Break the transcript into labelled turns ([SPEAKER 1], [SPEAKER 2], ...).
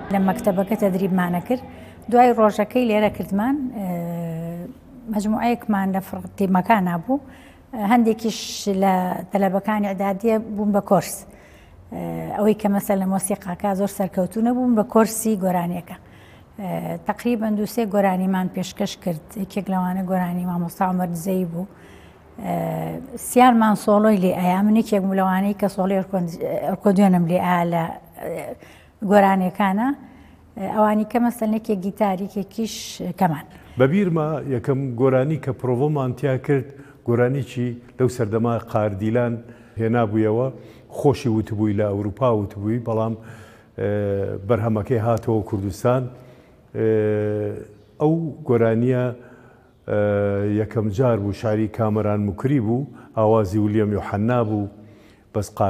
[SPEAKER 1] لە مەکتەبەکە تەدریبمانە کرد دوای ڕۆژەکەی لێرە کردمان مەجموعەیەکمان لە تیمەکانە بوو هەندێکیش لە تەلەبەکانی ئەعدادیە بوون بە کۆرس ئەوەی کە مەسەل لە مۆسیقاکە زۆر سەرکەوتوو نەبوون بە کۆرسی گۆرانیەکە تقریباً دووسێ گۆرانیمان پێشکەش کرد یەکێک لەوانە گۆرانی مامۆستا عومەر دزەی بوو سیانمان سۆڵۆی لێ ئایا من یەکێک بوو لەوانەی کە سۆڵی ئۆرکۆدیۆنم لێ ئایا لە گۆرانیەکانە ئەوانی کە مەسەلێکێک گیتاریکێکیش کەمان
[SPEAKER 2] بەبیرمە یەکەم گۆرانی کە پرۆڤۆمان تیا کرد گۆرانیی لەو سەردەما قاردیلان هێنابوویەوە خۆشی وتبووی لە ئەوروپا وتبووی بەڵام بەرهەمەکەی هاتەوە کوردستان ئەو گۆرانیە یەکەم جار بوو شاری کامەران موکری بوو ئاوازی ولیەم یۆحەنا بوو بەس